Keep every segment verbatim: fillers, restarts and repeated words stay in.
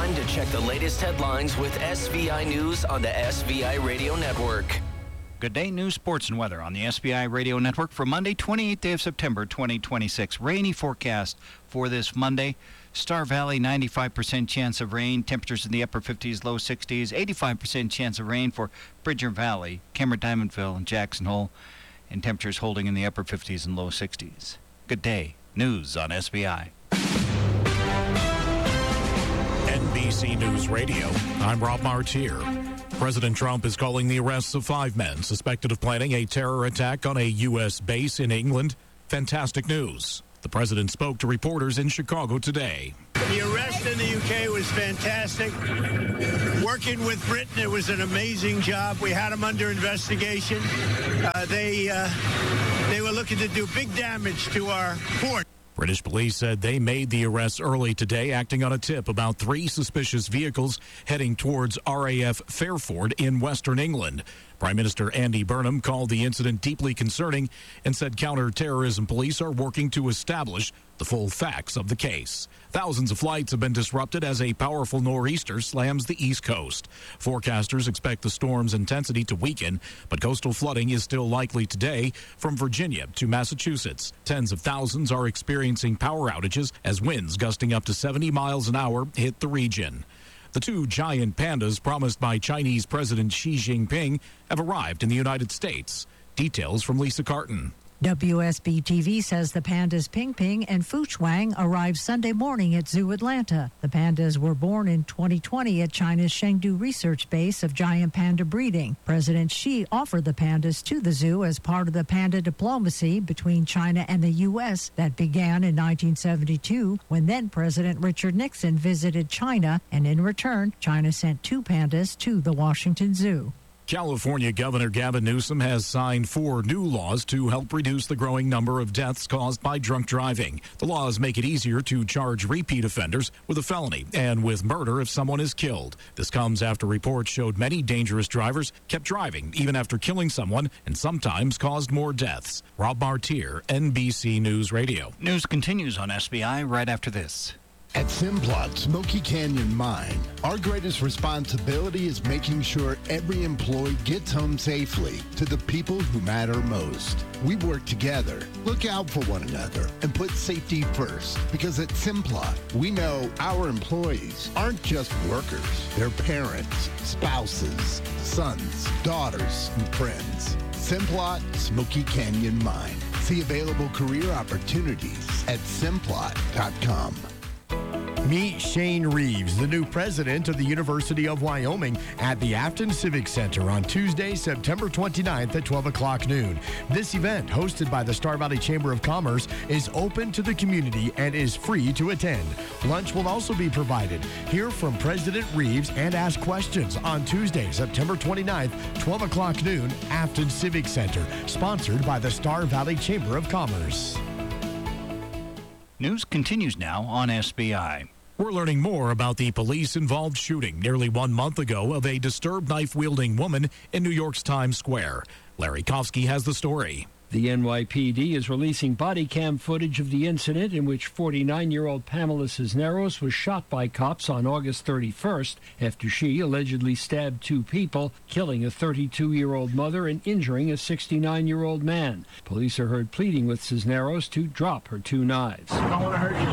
time to check the latest headlines with S V I News on the S V I Radio Network. Good day, news, sports, and weather on the S V I Radio Network for Monday, twenty-eighth day of September, twenty twenty-six. Rainy forecast for this Monday. Star Valley, ninety-five percent chance of rain. Temperatures in the upper fifties, low sixties. eighty-five percent chance of rain for Bridger Valley, Cameron Diamondville, and Jackson Hole. And temperatures holding in the upper fifties and low sixties. Good day. News on S V I. N B C News Radio. I'm Rob Martier. President Trump is calling the arrests of five men suspected of planning a terror attack on a U S base in England fantastic news. The president spoke to reporters in Chicago today. The arrest in the U K was fantastic. Working with Britain, it was an amazing job. We had them under investigation. Uh, they, uh, they were looking to do big damage to our port. British police said they made the arrests early today, acting on a tip about three suspicious vehicles heading towards R A F Fairford in western England. Prime Minister Andy Burnham called the incident deeply concerning and said counter-terrorism police are working to establish the full facts of the case. Thousands of flights have been disrupted as a powerful nor'easter slams the East Coast. Forecasters expect the storm's intensity to weaken, but coastal flooding is still likely today from Virginia to Massachusetts. Tens of thousands are experiencing power outages as winds gusting up to seventy miles an hour hit the region. The two giant pandas promised by Chinese President Xi Jinping have arrived in the United States. Details from Lisa Carton. W S B T V says the pandas Ping Ping and Fu Shuang arrived Sunday morning at Zoo Atlanta. The pandas were born in twenty twenty at China's Chengdu Research Base of giant panda breeding. President Xi offered the pandas to the zoo as part of the panda diplomacy between China and the U S that began in nineteen seventy-two when then President Richard Nixon visited China, and in return, China sent two pandas to the Washington Zoo. California Governor Gavin Newsom has signed four new laws to help reduce the growing number of deaths caused by drunk driving. The laws make it easier to charge repeat offenders with a felony and with murder if someone is killed. This comes after reports showed many dangerous drivers kept driving even after killing someone and sometimes caused more deaths. Rob Martier, N B C News Radio. News continues on S B I right after this. At Simplot Smoky Canyon Mine, our greatest responsibility is making sure every employee gets home safely to the people who matter most. We work together, look out for one another, and put safety first. Because at Simplot, we know our employees aren't just workers. They're parents, spouses, sons, daughters, and friends. Simplot Smoky Canyon Mine. See available career opportunities at simplot dot com. Meet Shane Reeves, the new president of the University of Wyoming, at the Afton Civic Center on Tuesday, September twenty-ninth at twelve o'clock noon. This event, hosted by the Star Valley Chamber of Commerce, is open to the community and is free to attend. Lunch will also be provided. Hear from President Reeves and ask questions on Tuesday, September twenty-ninth, twelve o'clock noon, Afton Civic Center, sponsored by the Star Valley Chamber of Commerce. News continues now on S B I. We're learning more about the police-involved shooting nearly one month ago of a disturbed knife-wielding woman in New York's Times Square. Larry Kofsky has the story. The N Y P D is releasing body cam footage of the incident in which forty-nine-year-old Pamela Cisneros was shot by cops on August thirty-first after she allegedly stabbed two people, killing a thirty-two-year-old mother and injuring a sixty-nine-year-old man. Police are heard pleading with Cisneros to drop her two knives. I don't want to hurt you.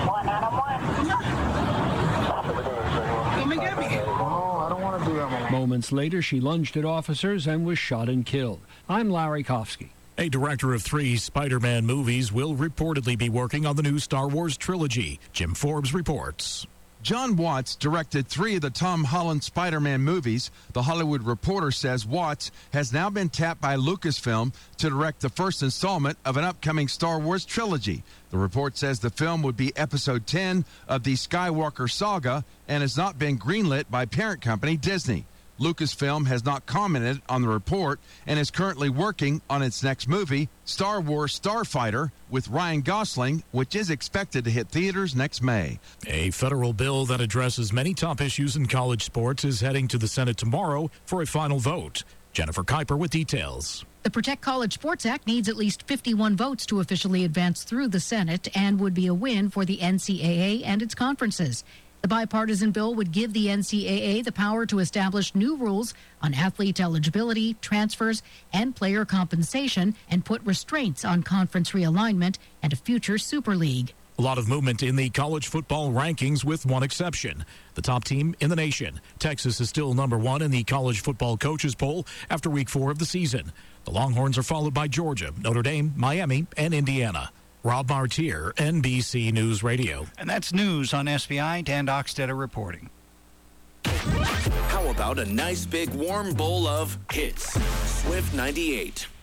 Come and get me. Oh, I don't want to do that. Moments later, she lunged at officers and was shot and killed. I'm Larry Kofsky. A director of three Spider-Man movies will reportedly be working on the new Star Wars trilogy. Jim Forbes reports. John Watts directed three of the Tom Holland Spider-Man movies. The Hollywood Reporter says Watts has now been tapped by Lucasfilm to direct the first installment of an upcoming Star Wars trilogy. The report says the film would be episode ten of the Skywalker saga and has not been greenlit by parent company Disney. Lucasfilm has not commented on the report and is currently working on its next movie, Star Wars Starfighter, with Ryan Gosling, which is expected to hit theaters next May. A federal bill that addresses many top issues in college sports is heading to the Senate tomorrow for a final vote. Jennifer Kuiper with details. The Protect College Sports Act needs at least fifty-one votes to officially advance through the Senate and would be a win for the N C double A and its conferences. The bipartisan bill would give the N C double A the power to establish new rules on athlete eligibility, transfers, and player compensation, and put restraints on conference realignment and a future Super League. A lot of movement in the college football rankings with one exception. The top team in the nation. Texas is still number one in the college football coaches poll after week four of the season. The Longhorns are followed by Georgia, Notre Dame, Miami, and Indiana. Rob Martier, N B C News Radio. And that's news on S V I. Dan Dockstetter reporting. How about a nice big warm bowl of hits? Swift ninety-eight.